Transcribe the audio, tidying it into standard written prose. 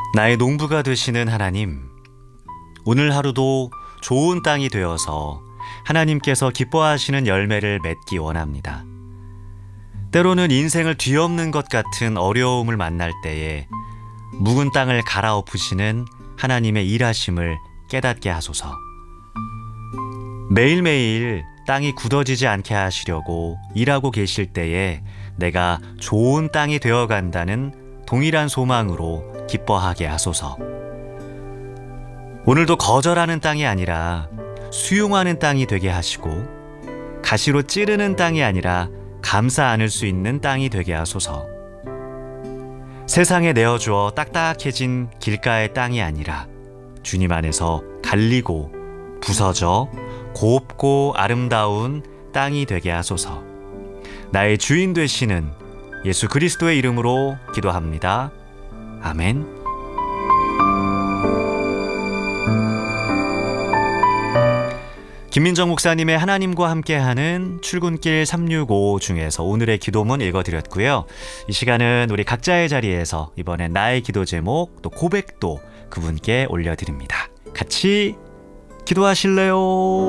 나의 농부가 되시는 하나님, 오늘 하루도 좋은 땅이 되어서 하나님께서 기뻐하시는 열매를 맺기 원합니다. 때로는 인생을 뒤엎는 것 같은 어려움을 만날 때에 묵은 땅을 갈아엎으시는 하나님의 일하심을 깨닫게 하소서. 매일매일 땅이 굳어지지 않게 하시려고 일하고 계실 때에 내가 좋은 땅이 되어간다는 동일한 소망으로 기뻐하게 하소서. 오늘도 거절하는 땅이 아니라 수용하는 땅이 되게 하시고, 가시로 찌르는 땅이 아니라 감싸 안을 수 있는 땅이 되게 하소서. 세상에 내어주어 딱딱해진 길가의 땅이 아니라 주님 안에서 갈리고 부서져 곱고 아름다운 땅이 되게 하소서. 나의 주인 되시는 예수 그리스도의 이름으로 기도합니다. 아멘. 김민정 목사님의 하나님과 함께하는 출근길 365 중에서 오늘의 기도문 읽어드렸고요. 이 시간은 우리 각자의 자리에서 이번엔 나의 기도 제목 또 고백도 그분께 올려드립니다. 같이 기도하실래요?